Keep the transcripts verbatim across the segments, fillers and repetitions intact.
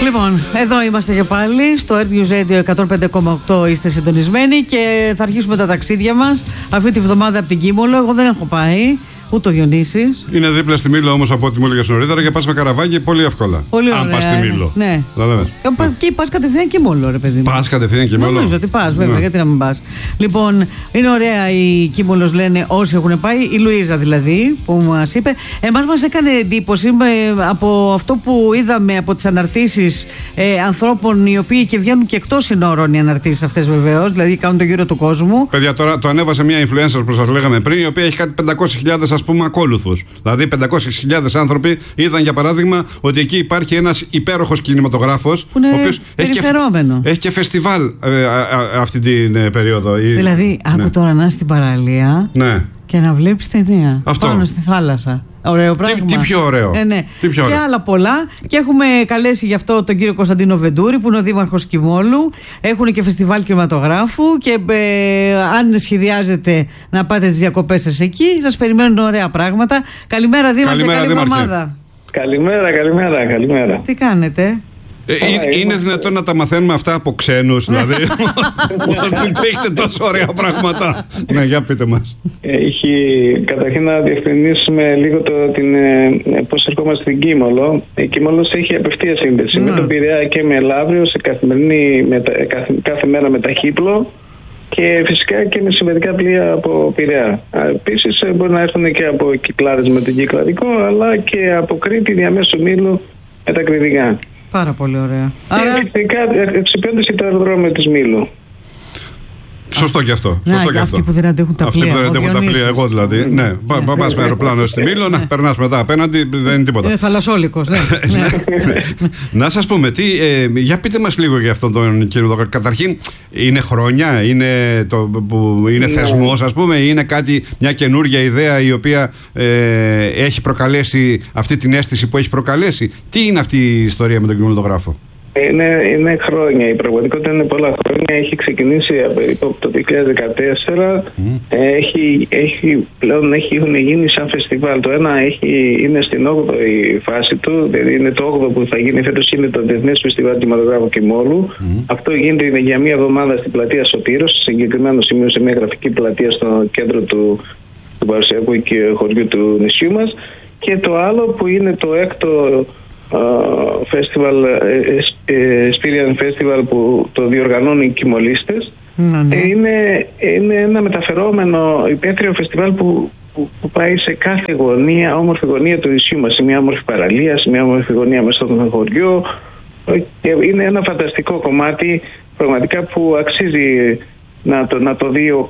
Λοιπόν, εδώ είμαστε και πάλι στο Earth News Radio εκατόν πέντε κόμμα οκτώ. Είστε συντονισμένοι και θα αρχίσουμε τα ταξίδια μας αυτή τη βδομάδα από την Κίμολο. Εγώ δεν έχω πάει, ούτε ο Διονύσης. Είναι δίπλα στη Μήλο όμως από ό,τι μου έλεγες νωρίτερα και πας με καραβάκι πολύ εύκολα. Πολύ αν ωραία, πας στη Μήλο. Ναι. Και πας κατευθείαν Κίμολο, ρε παιδί μου. Πας κατευθείαν Κίμολο. Νομίζω ότι πας, βέβαια, ναι. γιατί να μην πας. Λοιπόν, είναι ωραία η Κίμολος, λένε όσοι έχουν πάει. Η Λουίζα δηλαδή, που μας είπε. Εμάς μας έκανε εντύπωση με, από αυτό που είδαμε από τις αναρτήσεις ε, ανθρώπων οι οποίοι και βγαίνουν και εκτός συνόρων οι αναρτήσεις αυτές βεβαίως, δηλαδή κάνουν το γύρο του κόσμου. Παιδιά, τώρα το ανέβασε μια influencer που σας λέγαμε πριν, η οποία έχει κάτι πεντακόσιες χιλιάδες ας πούμε ακόλουθους. Δηλαδή πεντακόσιες χιλιάδες άνθρωποι είδαν για παράδειγμα ότι εκεί υπάρχει ένας υπέροχος κινηματογράφος που είναι ο οποίος περιφερόμενο. Έχει και, έχει και φεστιβάλ ε, α, α, αυτή την ε, περίοδο. Δηλαδή, άκου ναι. τώρα να είσαι στην παραλία ναι. και να βλέπεις ταινία αυτό. Πάνω στη θάλασσα. Ωραίο πράγμα. Τι, τι πιο ωραίο. Ε, ναι. Τι πιο και ωραίο. άλλα πολλά. Και έχουμε καλέσει γι' αυτό τον κύριο Κωνσταντίνο Βεντούρη, που είναι ο δήμαρχος Κιμόλου. Έχουν και φεστιβάλ κινηματογράφου. Και ε, αν σχεδιάζετε να πάτε τις διακοπές σας εκεί, σας περιμένουν ωραία πράγματα. Καλημέρα, Δήμαρχε. Καλή εβδομάδα. Καλημέρα, καλημέρα, καλημέρα. Τι κάνετε? Ε, είναι, είναι δυνατόν να τα μαθαίνουμε αυτά από ξένους, δηλαδή, ότι έχετε τόσο ωραία πράγματα. Ναι, για πείτε μας. Έχει, καταρχήν να διευκρινίσουμε λίγο το, την, πώς ερχόμαστε στην Κίμολο. Η Κίμολος έχει απευθεία σύνδεση mm. με τον Πειραιά και με Λαύριο σε καθημερινή, με, κάθε, κάθε μέρα με ταχύπλο και φυσικά και με συμβατικά πλοία από Πειραιά. Επίσης μπορεί να έρθουν και από Κυκλάδες με τον Κυκλαδικό, αλλά και από Κρήτη διαμέσου Μήλου με τα κρητικά. Πάρα πολύ ωραία. Άρα, εξυπηρέτηση το αεροδρόμιο της Μήλου. Σωστό και αυτό. Να, Σωστό και αυτοί αυτό. που δεν αντέχουν τα πλοία. Αυτοί που δεν αντέχουν τα πλοία, εγώ δηλαδή. Ναι, ναι. Πας με αεροπλάνο στη Μήλο, να περνάς μετά απέναντι, δεν είναι τίποτα. Είναι θαλασσόλικος, ναι. Να σας πούμε, τι, ε, για πείτε μας λίγο για αυτόν τον κύριο. Καταρχήν, είναι χρόνια, είναι, το, που, είναι θεσμός, ας πούμε, είναι κάτι, μια καινούργια ιδέα η οποία ε, έχει προκαλέσει αυτή την αίσθηση που έχει προκαλέσει. Τι είναι αυτή η ιστορία με τον κινηματογράφο? Είναι, είναι χρόνια. Η πραγματικότητα είναι πολλά χρόνια. Έχει ξεκινήσει από το δύο χιλιάδες δεκατέσσερα. Mm. Έχει, έχει, πλέον έχει, έχουν γίνει σαν φεστιβάλ. Το ένα έχει, είναι στην όγδοη φάση του. Δηλαδή είναι το όγδοο που θα γίνει φέτος. Είναι το Διεθνές Φεστιβάλ Κινηματογράφου Κιμόλου. Mm. Αυτό γίνεται για μία εβδομάδα στην πλατεία Σωτήρος, σε συγκεκριμένο σημείο, σε μια γραφική πλατεία στο κέντρο του, του παρουσιακού και χωριού του νησιού μας. Και το άλλο που είναι το έκτο Festival, Experience Festival που το διοργανώνουν οι κιμολίστες. Mm-hmm. είναι, είναι ένα μεταφερόμενο υπαίθριο φεστιβάλ που, που, που πάει σε κάθε γωνία, όμορφη γωνία του νησιού μας, σε μια όμορφη παραλία, σε μια όμορφη γωνία μέσα στο χωριό, και είναι ένα φανταστικό κομμάτι πραγματικά που αξίζει να το, να το δει ο,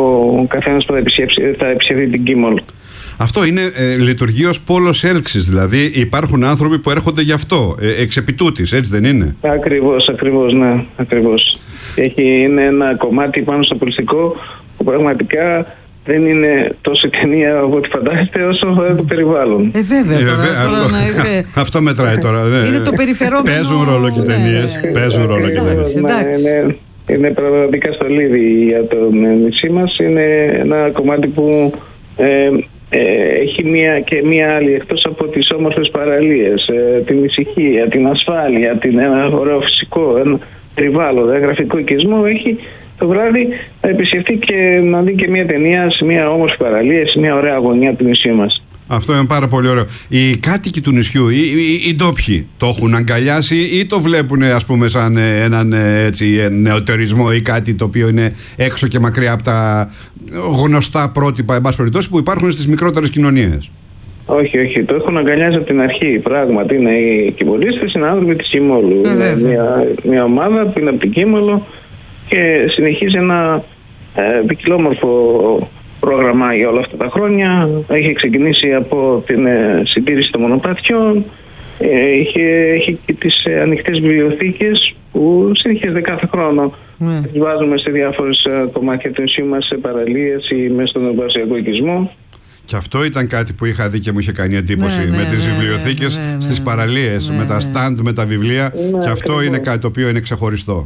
ο καθένας που θα επισκεφθεί, θα επισκεφθεί την Κίμολο. Αυτό είναι ε, λειτουργεί ως πόλος έλξης, δηλαδή υπάρχουν άνθρωποι που έρχονται γι' αυτό, ε, εξ επιτούτης, έτσι δεν είναι? Ακριβώς, ακριβώς, ναι, ακριβώς. Έχει, είναι ένα κομμάτι πάνω στο πολιτικό που πραγματικά δεν είναι τόσο ταινία από ό,τι φαντάζεστε όσο το περιβάλλον. Ε, βέβαια, ε, τώρα, βέβαια τώρα αυτό, να είσαι... αυτό μετράει τώρα. Ναι. Είναι το περιφερόμενο... Παίζουν ρόλο και ταινίες, ναι, παίζουν ρόλο και ταινίες. Είναι, είναι πραγματικά στολίδι για το νησί μας, είναι ένα κομμάτι που... Ε, Ε, έχει μία και μία άλλη, εκτός από τις όμορφες παραλίες, ε, την ησυχία, την ασφάλεια, την, ένα ωραίο φυσικό, ένα περιβάλλον, ένα γραφικό οικισμό, έχει το βράδυ να επισκεφτεί και να δει και μία ταινία σε μία όμορφη παραλία, σε μία ωραία γωνιά του νησιού μας. Αυτό είναι πάρα πολύ ωραίο. Οι κάτοικοι του νησιού, οι, οι, οι ντόπιοι, το έχουν αγκαλιάσει ή το βλέπουν, ας πούμε, σαν έναν έτσι, νεοτερισμό ή κάτι το οποίο είναι έξω και μακριά από τα γνωστά πρότυπα, εν πάση περιπτώσει, που υπάρχουν στις μικρότερες κοινωνίες? Όχι, όχι. Το έχουν αγκαλιάσει από την αρχή. Πράγματι, είναι οι κιμολίστες, είναι άνθρωποι της Κιμόλου. Ε, είναι μια, μια ομάδα που είναι από την Κίμολο και συνεχίζει ένα ε, ποικιλόμορφο πρόγραμμα για όλα αυτά τα χρόνια. Έχει ξεκινήσει από την ε, συντήρηση των μονοπατιών, ε, έχει, έχει και τις ε, ανοιχτές βιβλιοθήκες που συνεχίζεται κάθε χρόνο. Mm. Τις βάζουμε σε διάφορες ε, κομμάτια του νησιού μας, σε παραλίες ή μέσα στον παρουσιακό οικισμό. Και αυτό ήταν κάτι που είχα δει και μου είχε κάνει εντύπωση, ναι, με ναι, τις ναι, βιβλιοθήκες ναι, ναι, στις παραλίες, ναι, με τα ναι. stand, με τα βιβλία, ναι, και αυτό ακριβώς. Είναι κάτι το οποίο είναι ξεχωριστό.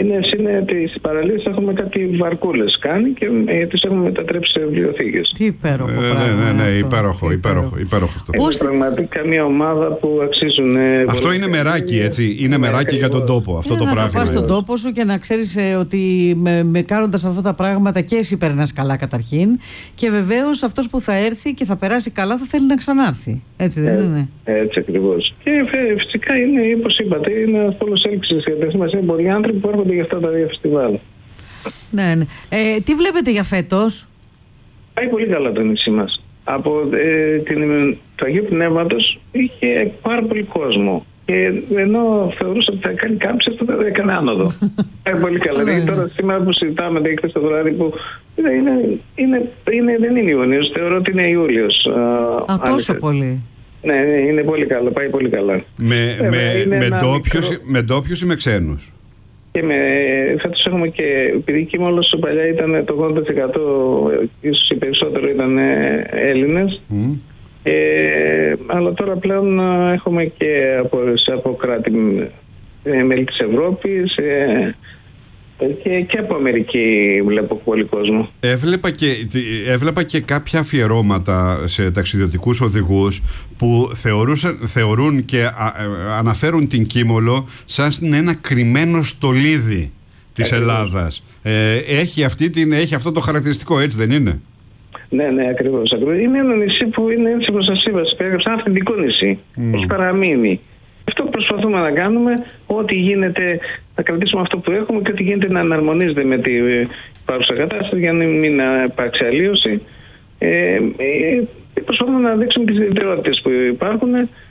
Είναι, είναι στις παραλίες έχουμε κάτι βαρκούλες κάνει και ε, τις έχουμε μετατρέψει σε βιβλιοθήκες. Τι υπέροχο ε, πράγμα. Ναι, ναι, ναι, αυτό. υπέροχο, υπέροχο, υπέροχο αυτό. Είναι πραγματικά μια ομάδα που αξίζουν. Ε, αυτό είναι μεράκι, έτσι. Είναι μεράκι για τον τόπο αυτό είναι το να πράγμα. Να πας στον τόπο σου και να ξέρεις ε, ότι με, με κάνοντας αυτά τα πράγματα και εσύ περνάς καλά καταρχήν και βεβαίως αυτός που θα έρθει και θα περάσει καλά θα θέλει να ξανάρθει. Έτσι δεν ε, είναι? Έτσι ακριβώς. Και ε, φυσικά είναι, όπως είπατε, είναι όλος έλξης γιατί μας είναι πολλοί άνθρωποι που έρχονται για αυτά τα δύο φεστιβάλ. Ναι, ναι. Ε, τι βλέπετε για φέτος? Πάει πολύ καλά το νησί μας. Από ε, την, το Αγίου Πνεύματος είχε πάρα πολύ κόσμο. Και ενώ θεωρούσα ότι θα κάνει κάμψη, αυτό δεν έκανε άνοδο. Πάει πολύ καλά. Γιατί τώρα σήμερα που συζητάμε το χθες το βράδυ που είναι, είναι, είναι, δεν είναι Ιούνιος, θεωρώ ότι είναι Ιούλιος. Α, τόσο πολύ. Ναι, ναι, είναι πολύ καλά, πάει πολύ καλά. Με, με, με, ντόπιους, μικρό... με ντόπιους ή με ξένους? Και με, φέτος έχουμε και, επειδή Κίμολος παλιά ήταν το ογδόντα τοις εκατό, ίσως οι περισσότερο ήταν Έλληνες, mm. ε, αλλά τώρα πλέον έχουμε και από, από κράτη μέλη της Ευρώπης, ε, Και, και από Αμερική βλέπω πολύ κόσμο. Έβλεπα και, έβλεπα και κάποια αφιερώματα σε ταξιδιωτικούς οδηγούς που θεωρούσαν, θεωρούν και α, αναφέρουν την Κίμολο σαν ένα κρυμμένο στολίδι της ακριβώς. Ελλάδας. Ε, έχει, αυτή την, έχει αυτό το χαρακτηριστικό, έτσι δεν είναι? Ναι, ναι, ακριβώς. ακριβώς. Είναι ένα νησί που είναι, έτσι όπως σας είπα, σαν αυθεντικό νησί. Mm. Έχει παραμείνει. Αυτό που προσπαθούμε να κάνουμε, ό,τι γίνεται, να κρατήσουμε αυτό που έχουμε και ό,τι γίνεται να αναρμονίζεται με την παρούσα κατάσταση για να μην υπάρξει αλλίωση. Ε, ε, προσπαθούμε να δείξουμε τις ιδιαιτερότητες που υπάρχουν,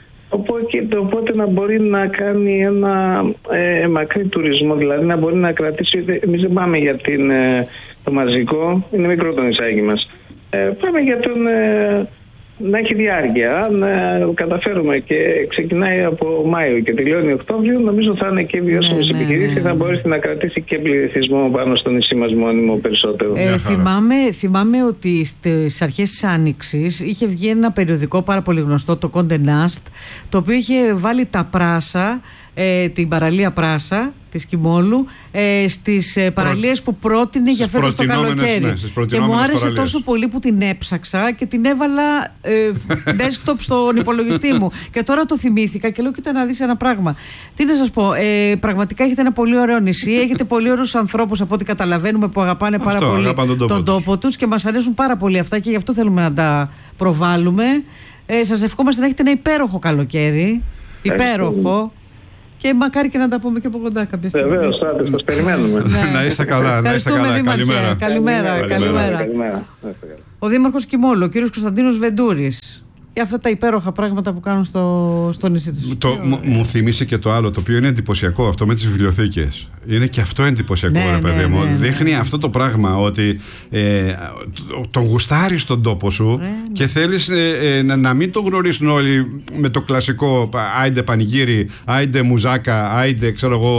οπότε, οπότε να μπορεί να κάνει ένα ε, μακρύ τουρισμό, δηλαδή να μπορεί να κρατήσει. Εμείς δεν πάμε για την, ε, το μαζικό, είναι μικρό το νησάκι μας. Ε, πάμε για τον... Ε, να έχει διάρκεια. Αν ε, καταφέρουμε και ξεκινάει από Μάιο και τελειώνει Οκτώβριο, νομίζω θα είναι και βιώσιμες ναι, επιχειρήσεις ναι, ναι, ναι. και θα μπορέσει να κρατήσει και πληθυσμό πάνω στο νησί μας μόνιμο περισσότερο. Ε, θυμάμαι, θυμάμαι ότι στις αρχές της Άνοιξης είχε βγει ένα περιοδικό πάρα πολύ γνωστό, το Condé Nast, το οποίο είχε βάλει τα πράσα, ε, την παραλία Πράσα της Κιμόλου ε, στις ε, παραλίες που πρότεινε για φέτος το καλοκαίρι. Ναι, και μου άρεσε παραλίες. Τόσο πολύ που την έψαξα και την έβαλα ε, desktop στον υπολογιστή μου. Και τώρα το θυμήθηκα και λέω: κοίτα να δεις ένα πράγμα. Τι να σας πω, ε, πραγματικά έχετε ένα πολύ ωραίο νησί, έχετε πολύ ωραίους ανθρώπους από ό,τι καταλαβαίνουμε που αγαπάνε πάρα αυτό, πολύ τον τόπο, τον τόπο τους και μας αρέσουν πάρα πολύ αυτά και γι' αυτό θέλουμε να τα προβάλλουμε. Ε, σας ευχόμαστε να έχετε ένα υπέροχο καλοκαίρι. Υπέροχο. Και μακάρι και να τα πούμε και από κοντά κάποια στιγμή. Βεβαίως, θα σας περιμένουμε. Να είστε καλά, να είστε καλά. Καλημέρα. Καλημέρα. Καλημέρα. Ο Δήμαρχος Κιμόλου, ο κύριος Κωνσταντίνος Βεντούρης. Για αυτά τα υπέροχα πράγματα που κάνουν στο, στο νησί τους. Το, μου, μου θυμίσει και το άλλο, το οποίο είναι εντυπωσιακό, αυτό με τις βιβλιοθήκες. Είναι και αυτό εντυπωσιακό, ναι, ρε παιδί ναι, μου. Ναι, ναι. Δείχνει αυτό το πράγμα, ότι ε, τον γουστάρεις στον τόπο σου ναι, ναι. και θέλεις ε, ε, να, να μην τον γνωρίσουν όλοι με το κλασικό άιντε πανηγύρι, άιντε μουζάκα, άιντε ξέρω εγώ,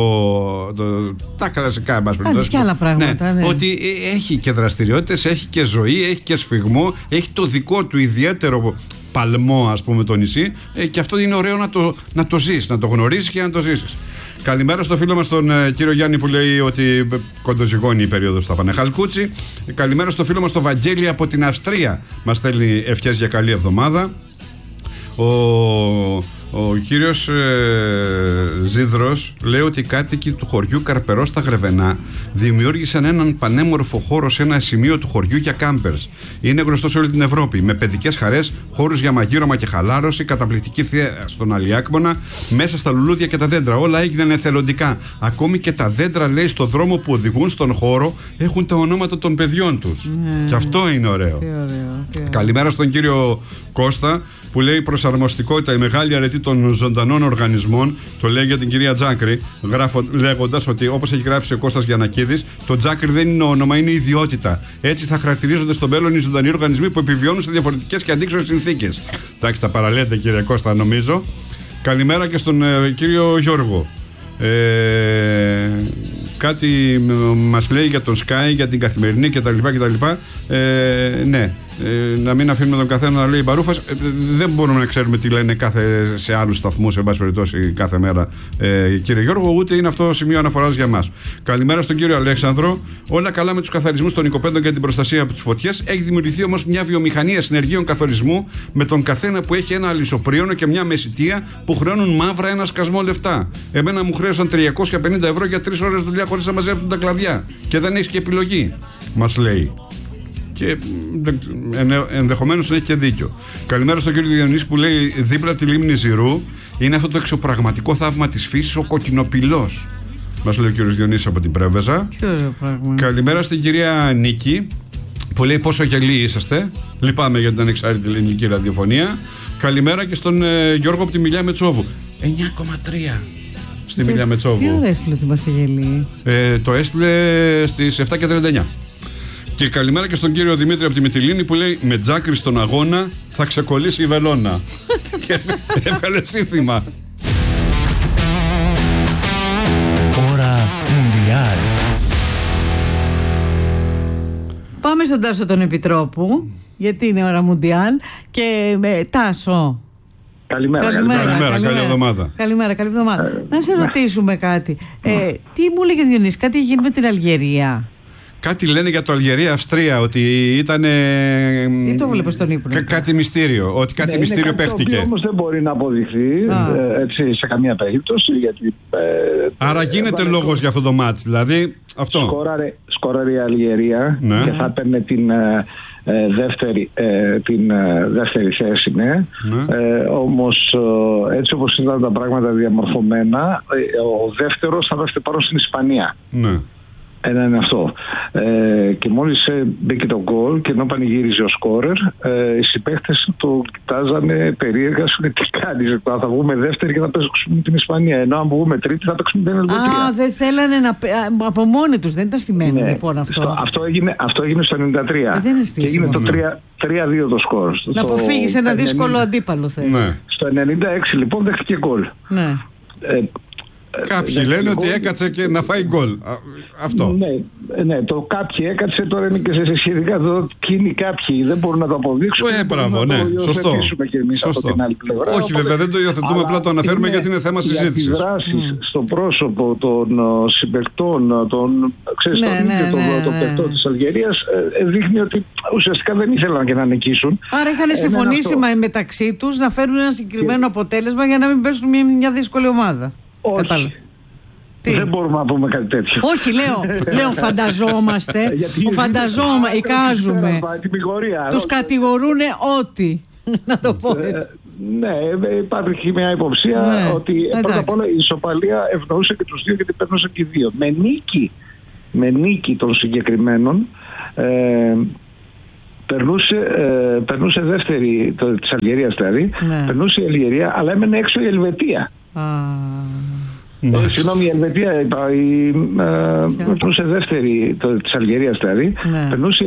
το, τα κλασικά μας περιπτώσει. Και άλλα πράγματα. Ναι, ναι. Ότι έχει και δραστηριότητες, έχει και ζωή, έχει και σφιγμό, έχει το δικό του ιδιαίτερο παλμό, ας πούμε, το νησί, ε, και αυτό είναι ωραίο να το, να το ζεις, να το γνωρίσεις και να το ζήσεις. Καλημέρα στο φίλο μας τον ε, κύριο Γιάννη που λέει ότι ε, κοντοζυγώνει η περίοδος στα Πανεχαλκούτσι. Ε, καλημέρα στο φίλο μας τον Βαγγέλη από την Αυστρία. Μας στέλνει ευχές για καλή εβδομάδα. Ο, ο κύριος ε, Ζίδρος λέει ότι οι κάτοικοι του χωριού Καρπερό στα Γρεβενά δημιούργησαν έναν πανέμορφο χώρο σε ένα σημείο του χωριού για κάμπερς. Είναι γνωστό σε όλη την Ευρώπη, με παιδικές χαρές, χώρους για μαγείρωμα και χαλάρωση, καταπληκτική θέα στον Αλιάκμονα, μέσα στα λουλούδια και τα δέντρα. Όλα έγιναν εθελοντικά. Ακόμη και τα δέντρα, λέει, στο δρόμο που οδηγούν στον χώρο έχουν τα ονόματα των παιδιών τους. Mm. Και αυτό είναι ωραίο. Τι ωραίο, τι ωραίο. Καλημέρα στον κύριο Κώστα που λέει προσαρμοστικότητα, η μεγάλη αρετή των ζωντανών οργανισμών. Το λέει για την κυρία Τζάκρη, λέγοντας ότι, όπως έχει γράψει ο Κώστας Γιαννακίδης, το Τζάκρη δεν είναι όνομα, είναι ιδιότητα. Έτσι θα χαρακτηρίζονται στο μέλλον οι ζωντανοί οργανισμοί που επιβιώνουν σε διαφορετικές και αντίξωες συνθήκες. Εντάξει, τα παραλέτε κύριε Κώστα, νομίζω. Καλημέρα και στον ε, κύριο Γιώργο. Ε, κάτι μας λέει για τον Sky, για την Καθημερινή κτλ. κτλ. Ε, ναι, Ε, να μην αφήνουμε τον καθένα να λέει Μπαρούφας. Ε, δεν μπορούμε να ξέρουμε τι λένε κάθε, σε άλλους σταθμούς, εν πάση περιπτώσει, κάθε μέρα, ε, κύριε Γιώργο, ούτε είναι αυτό σημείο αναφοράς για μας. Καλημέρα στον κύριο Αλέξανδρο. Όλα καλά με τους καθαρισμούς των οικοπαίδων και την προστασία από τις φωτιές. Έχει δημιουργηθεί όμως μια βιομηχανία συνεργείων καθαρισμού με τον καθένα που έχει ένα αλυσοπρίωνο και μια μεσητεία που χρεώνουν μαύρα ένα σκασμό λεφτά. Εμένα μου χρέωσαν τριακόσια πενήντα ευρώ για τρεις ώρες δουλειά χωρίς να μαζέψουν τα κλαδιά. Και δεν έχει και επιλογή, μας λέει. Και ενδεχομένως έχει και δίκιο. Καλημέρα στον κύριο Διονύση που λέει δίπλα τη λίμνη Ζηρού είναι αυτό το εξωπραγματικό θαύμα της φύσης, ο κοκκινοπυλός. Μας λέει ο κύριος Διονύσης από την Πρέβεζα. Καλημέρα στην κυρία Νίκη που λέει πόσο γελοί είσαστε. Λυπάμαι για την ανεξάρτητη ελληνική ραδιοφωνία. Καλημέρα και στον ε, Γιώργο από τη Μιλιά Μετσόβου. εννιά κόμμα τρία στη Μιλιά Μετσόβου. Τι ώρα έστειλε ότι είμαστε γελοί? Ε, το έστειλε στις επτά και τριάντα εννιά. Και καλημέρα και στον κύριο Δημήτρη από τη Μυτιλήνη που λέει με τζάκρι στον αγώνα θα ξεκολλήσει η βελόνα. Και έβγαλε σύνθημα. Ώρα Μουντιάλ. Πάμε στον Τάσο τον Επιτρόπου, γιατί είναι ώρα Μουντιάλ. Και με Τάσο. Καλημέρα, καλημέρα, καλημέρα, καλημέρα, καλή εβδομάδα. Καλημέρα, καλή εβδομάδα. Ε, Να σε ναι. ρωτήσουμε κάτι. Ε, τι μου έλεγε Διονύση, κάτι γίνει με την Αλγερία? Κάτι λένε για το Αλγερία-Αυστρία ότι ήταν. Ή το βλέπω στον ύπνο? Κα, κάτι μυστήριο. Ότι κάτι ναι, μυστήριο είναι κάτι παίχτηκε. Το οποίο όμως δεν μπορεί να αποδειχθεί ε, έτσι, σε καμία περίπτωση. Γιατί, ε, Άρα γίνεται ε, λόγος το... για αυτό το μάτς. Δηλαδή αυτό. Σκόραρε, σκόραρε η Αλγερία ναι. και θα παίρνει την, ε, δεύτερη, ε, την ε, δεύτερη θέση. Ναι. Ναι. Ε, όμως ε, έτσι όπως ήταν τα πράγματα διαμορφωμένα, ε, ο δεύτερος θα δώσετε πάνω στην Ισπανία. Ναι. Ένα είναι αυτό. Ε, και μόλις ε, μπήκε το γκολ και ενώ πανηγύριζε ο σκόρερ, ε, οι συμπαίχτες το κοιτάζανε περίεργα, σου λέει τι κάνεις, θα βγούμε δεύτερη και θα παίξουμε την Ισπανία, ενώ αν βγούμε τρίτη θα παίξουμε την Ελβετία. Α, δεν θέλανε να. Από μόνοι τους, δεν ήταν στημένο ναι, λοιπόν αυτό. Στο, αυτό, έγινε, αυτό έγινε στο ενενήντα τρία. Ε, δεν είναι και έγινε το τρία δύο το σκορ. Να αποφύγεις ένα δύσκολο αντίπαλο θέλει. Ναι. Στο ενενήντα έξι λοιπόν δέχτηκε γκολ. Ναι. Ε, Κάποιοι ε, λένε ότι έκατσε και να φάει γκολ. Αυτό. Ναι, ναι, το κάποιοι έκατσε τώρα είναι και σε σχετικά το ποιοι είναι κάποιοι. Δεν μπορούν να το αποδείξουν. Ε, μπράβο, ναι. Το Σωστό. Και εμείς Σωστό. Από την άλλη πλευρά. Όχι, οπότε, βέβαια, δεν το υιοθετούμε, απλά το αναφέρουμε είναι, γιατί είναι θέμα συζήτησης. Οι αντιδράσεις mm. στο πρόσωπο των uh, συμπαικτών, των, ξέρεις, ναι, τον ναι, ίδιο ναι, τον ναι, παικτό ναι. της Αλγερίας, ε, δείχνει ότι ουσιαστικά δεν ήθελαν και να νικήσουν. Άρα είχαν ε, συμφωνήσει μα, μεταξύ τους να φέρουν ένα συγκεκριμένο και... αποτέλεσμα για να μην πέσουν μια, μια δύσκολη ομάδα. Όχι. Κατάλαβα. Τι? Δεν μπορούμε να πούμε κάτι τέτοιο. Όχι, λέω, λέω φανταζόμαστε, που φανταζόμαστε, εικάζουμε. Τους κατηγορούν ότι. Να το πω έτσι. Ναι, υπάρχει μια υποψία ναι, ότι εντάξει. Πρώτα απ' όλα η ισοπαλία ευνοούσε και τους δύο γιατί περνούσαν και οι δύο. Με νίκη, με νίκη των συγκεκριμένων ε, περνούσε, ε, περνούσε δεύτερη το, της Αλγερίας δηλαδή, ναι. Περνούσε η Αλγερία αλλά έμενε έξω η Ελβετία. Ε, συγγνώμη, η Ελβετία είπα, η, ε, περνούσε δεύτερη το, της Αλγερίας δηλαδή, ναι. Περνούσε